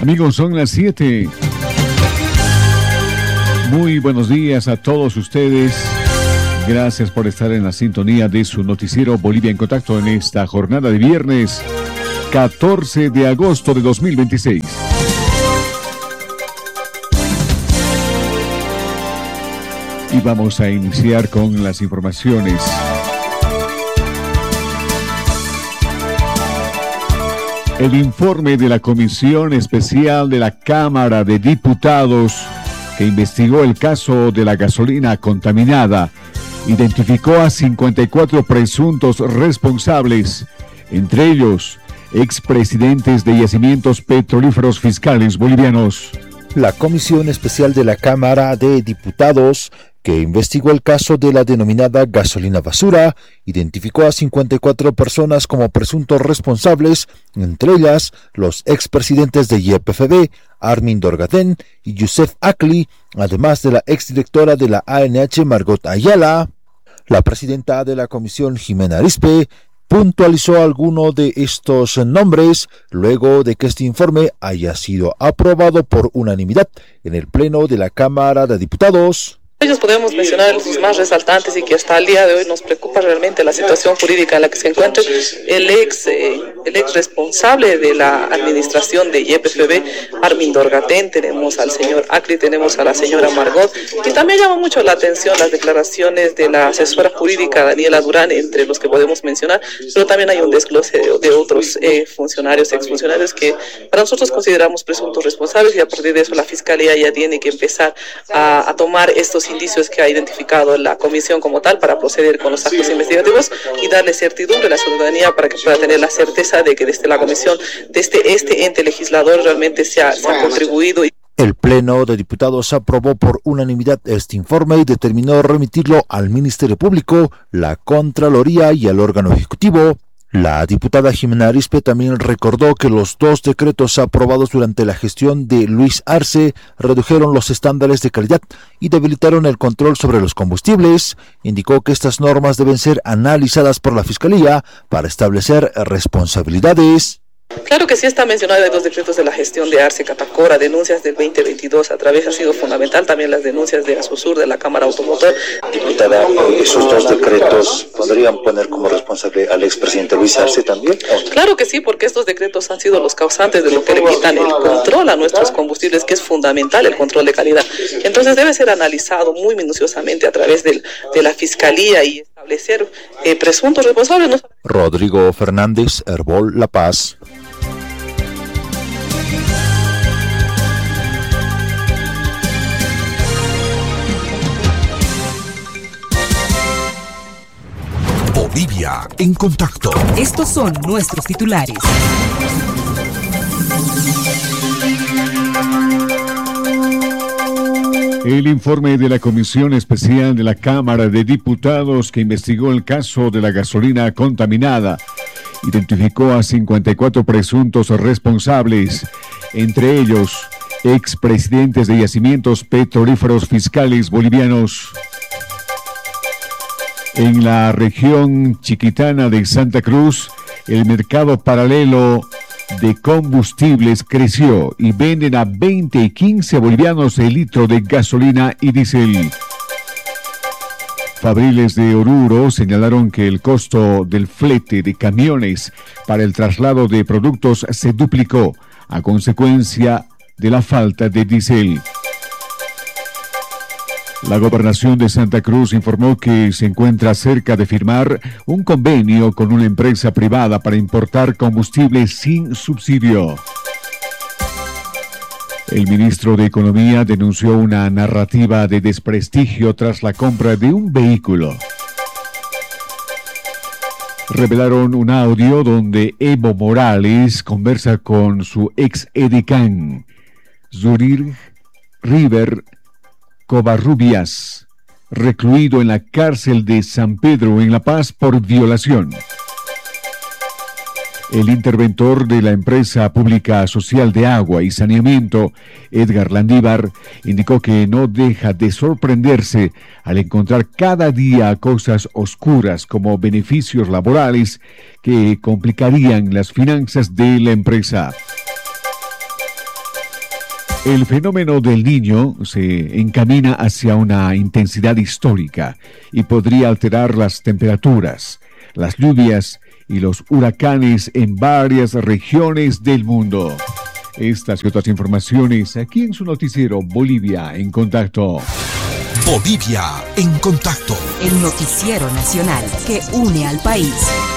Amigos, son las 7. Muy buenos días a todos ustedes. Gracias por estar en la sintonía de su noticiero Bolivia en Contacto en esta jornada de viernes 14 de agosto de 2026. Y vamos a iniciar con las informaciones. El informe de la Comisión Especial de la Cámara de Diputados que investigó el caso de la gasolina contaminada identificó a 54 presuntos responsables, entre ellos expresidentes de yacimientos petrolíferos fiscales bolivianos. La Comisión Especial de la Cámara de Diputados, que investigó el caso de la denominada gasolina basura, identificó a 54 personas como presuntos responsables, entre ellas los expresidentes de YPFB, Armin Dorgatén y Youssef Akli, además de la exdirectora de la ANH, Margot Ayala. La presidenta de la comisión, Jimena Arizpe, puntualizó alguno de estos nombres luego de que este informe haya sido aprobado por unanimidad en el Pleno de la Cámara de Diputados. Ellos podemos mencionar los más resaltantes y que hasta el día de hoy nos preocupa realmente la situación jurídica en la que se encuentra el ex responsable de la administración de YPFB, Armin Dorgatén, tenemos al señor Akli, tenemos a la señora Margot, y también llama mucho la atención las declaraciones de la asesora jurídica Daniela Durán, entre los que podemos mencionar, pero también hay un desglose de otros funcionarios, exfuncionarios que para nosotros consideramos presuntos responsables, y a partir de eso la Fiscalía ya tiene que empezar a tomar estos indicios que ha identificado la comisión como tal para proceder con los actos investigativos y darle certidumbre a la ciudadanía para que pueda tener la certeza de que desde la comisión, desde este ente legislador realmente se ha contribuido. El Pleno de Diputados aprobó por unanimidad este informe y determinó remitirlo al Ministerio Público, la Contraloría y al órgano ejecutivo. La diputada Jimena Arizpe también recordó que los 2 decretos aprobados durante la gestión de Luis Arce redujeron los estándares de calidad y debilitaron el control sobre los combustibles. Indicó que estas normas deben ser analizadas por la Fiscalía para establecer responsabilidades. Claro que sí está mencionado, hay 2 decretos de la gestión de Arce Catacora, denuncias del 2022, a través ha sido fundamental también las denuncias de Asusur, de la Cámara Automotor. Diputada, ¿esos 2 decretos podrían poner como responsable al expresidente Luis Arce también? Claro que sí, porque estos decretos han sido los causantes de lo que le quitan el control a nuestros combustibles, que es fundamental el control de calidad. Entonces debe ser analizado muy minuciosamente a través de la Fiscalía y establecer presuntos responsables. ¿No? Rodrigo Fernández, Herbol, La Paz. Bolivia en Contacto. Estos son nuestros titulares. El informe de la Comisión Especial de la Cámara de Diputados que investigó el caso de la gasolina contaminada identificó a 54 presuntos responsables, entre ellos expresidentes de yacimientos petrolíferos fiscales bolivianos. En la región chiquitana de Santa Cruz, el mercado paralelo de combustibles creció y venden a 20 y 15 bolivianos el litro de gasolina y diésel. Fabriles de Oruro señalaron que el costo del flete de camiones para el traslado de productos se duplicó a consecuencia de la falta de diésel. La Gobernación de Santa Cruz informó que se encuentra cerca de firmar un convenio con una empresa privada para importar combustible sin subsidio. El ministro de Economía denunció una narrativa de desprestigio tras la compra de un vehículo. Revelaron un audio donde Evo Morales conversa con su ex edecán, Zurir River Covarrubias, recluido en la cárcel de San Pedro en La Paz por violación. El interventor de la empresa pública social de agua y saneamiento, Edgar Landívar, indicó que no deja de sorprenderse al encontrar cada día cosas oscuras como beneficios laborales que complicarían las finanzas de la empresa. El fenómeno del Niño se encamina hacia una intensidad histórica y podría alterar las temperaturas, las lluvias y los huracanes en varias regiones del mundo. Estas y otras informaciones aquí en su noticiero Bolivia en Contacto. Bolivia en Contacto. El noticiero nacional que une al país.